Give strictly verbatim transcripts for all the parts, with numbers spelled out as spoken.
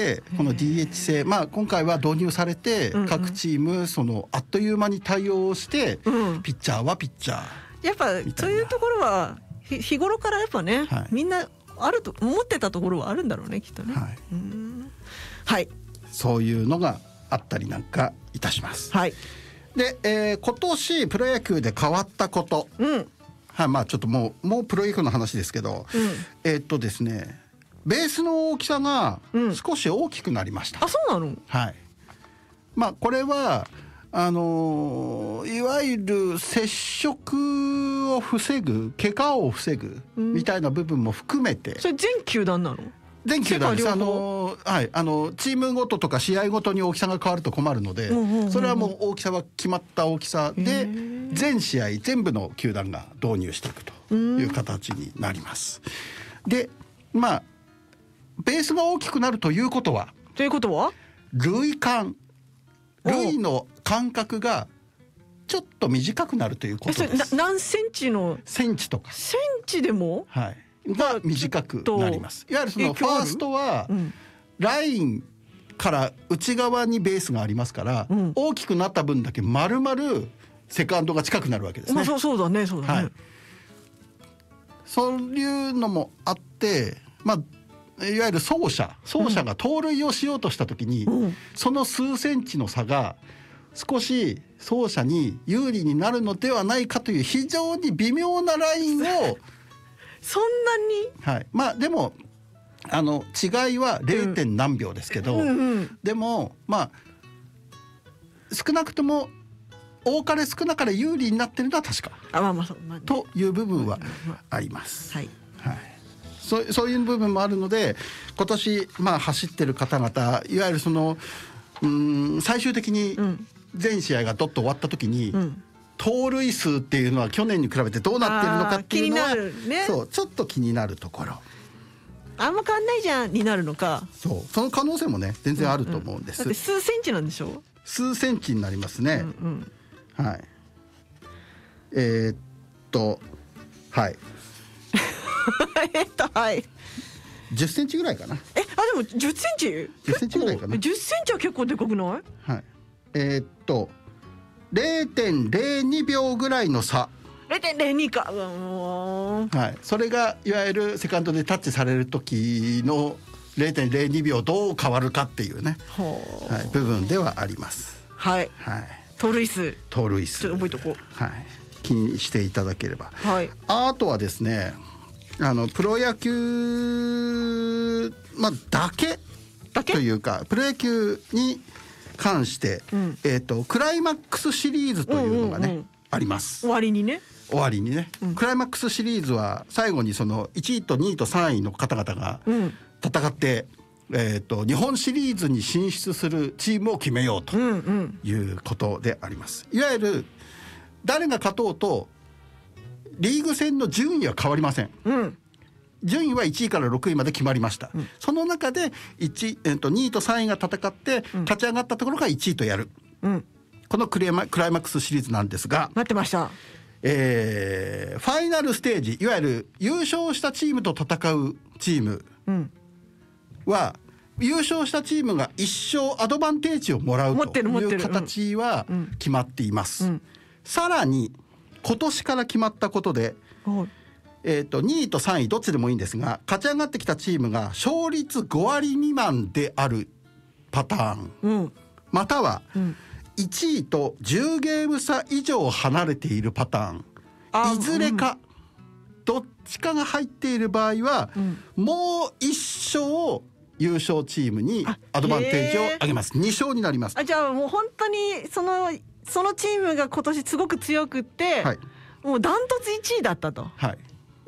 でこの ディーエイチ 制、まあ、今回は導入されて各チームそのあっという間に対応して、うん、ピッチャーはピッチャーやっぱそういうところは日頃からやっぱね、はい、みんなあると思ってたところはあるんだろうねきっとね、はい、うん、はい、 そういうのがあったりなんかいたします、 はい、 で、えー、今年プロ野球で変わったこと、うんはい、まあちょっともうもうプロ野球の話ですけど、うん、えー、っとですねベースの大きさが少し大きくなりました、 うん、あそうなの、 はい、まあこれはあのー、いわゆる接触を防ぐ怪我を防ぐみたいな部分も含めて、うん、 それ全球団なの？ 全球団です。あのーはい、あのチームごととか試合ごとに大きさが変わると困るので、うんうんうん、それはもう大きさは決まった大きさで全試合全部の球団が導入していくという形になります。でまあベースが大きくなるということはということは塁間塁の間隔がちょっと短くなるということです。 何センチのセンチとかセンチでも、 はい、が短くなります。いわゆるそのファーストはラインから内側にベースがありますから、うん、大きくなった分だけ丸々セカンドが近くなるわけですね。 まあ、そうそうだねそうだね、はい、 そういうのもあってまあいわゆる走者走者が盗塁をしようとした時に、うん、その数センチの差が少し走者に有利になるのではないかという非常に微妙なラインをそんなに、 はい、まあでもあの違いは ゼロ. 点何秒ですけど、うんうんうん、でもまあ少なくとも多かれ少なかれ有利になっているのは確かあ、まあまあそうまあね、 という部分はあります。 はい、 はい、そう、そういう部分もあるので今年まあ走ってる方々いわゆるそのうーん最終的に全試合がドッと終わった時に、うん、盗塁数っていうのは去年に比べてどうなってるのかっていうのは気になる、ね、そうちょっと気になるところあんま変わんないじゃんになるのかそうその可能性もね全然あると思うんです、 うんうん、だって数センチなんでしょ数センチになりますね、うんうん、はいえー、っとはいえっとはいじゅっセンチぐらいかな。 え、あでもじゅっセンチ？ じゅっセンチぐらいかな。 じゅっセンチは結構でかくない？はい。 えー、っと ゼロ. ゼロにびょうぐらいの差。 ゼロ. ゼロにか。はい。それがいわゆるセカンドでタッチされる時の ゼロ. ゼロにびょうどう変わるかっていうね、はい、部分ではあります。 はい。はい。盗塁数。 盗塁数。 ちょっと覚えとこう。はい。 気にしていただければ。 はい。 あとはですね。あのプロ野球、まあ、だけというかプロ野球に関して、うん、えーと、クライマックスシリーズというのがね、うんうんうん、あります。 終わりにね終わりにね、うん、クライマックスシリーズは最後にそのいちいとにいとさんいの方々が戦って、うん、えーと、日本シリーズに進出するチームを決めようということであります。いわゆる誰が勝とうとリーグ戦の順位は変わりません、うん、順位はいちいからろくいまで決まりました、うん、その中でいち、えー、とにいとさんいが戦って勝ち上がったところがいちいとやる、うん、このクライマ、クライマックスシリーズなんですが待ってました、 えー、ファイナルステージいわゆる優勝したチームと戦うチームは、うん、優勝したチームが一勝アドバンテージをもらうという形は決まっています、うんうん、さらに今年から決まったことで、えーと、にいとさんいどっちでもいいんですが勝ち上がってきたチームが勝率ごわり未満であるパターン、うん、またはいちいとじゅうゲーム差以上離れているパターンいずれか、うん、どっちかが入っている場合は、うん、もういっ勝優勝チームにアドバンテージを上げます。に勝になります。 あ、じゃあもう本当にそのそのチームが今年すごく強くって、はい、もうダントツいちいだったと、はい、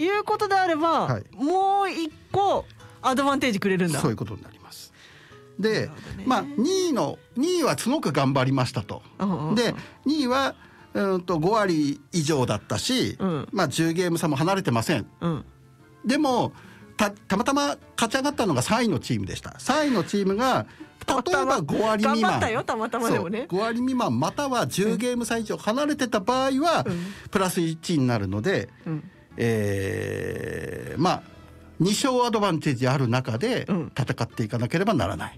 いうことであれば、はい、もういっこアドバンテージくれるんだ。 そういうことになります。で、ね、まあにいのにいはすごく頑張りましたと。でにいはうんとごわり以上だったし、うん、まあじゅうゲーム差も離れてません、うん、でも た, たまたま勝ち上がったのがさんいのチームでした。さんいのチームが例えばごわり未満、 頑張ったよたまたまでもね、 ごわり未満またはじゅうゲーム差以上離れてた場合は、うん、プラスいちになるので、うんえー、まあに勝アドバンテージある中で戦っていかなければならない、